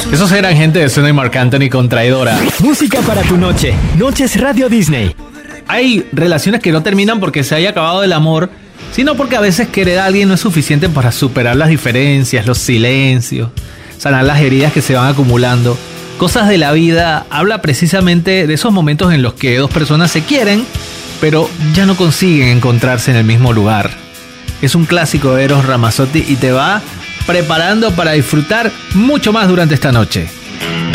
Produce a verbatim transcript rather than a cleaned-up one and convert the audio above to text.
Esos eran gente de Suena y Marc Anthony con Traidora. Música para tu noche. Noches Radio Disney. Hay relaciones que no terminan porque se haya acabado el amor, sino porque a veces querer a alguien no es suficiente para superar las diferencias, los silencios, sanar las heridas que se van acumulando. Cosas de la vida habla precisamente de esos momentos en los que dos personas se quieren, pero ya no consiguen encontrarse en el mismo lugar. Es un clásico de Eros Ramazzotti y te va preparando para disfrutar mucho más durante esta noche.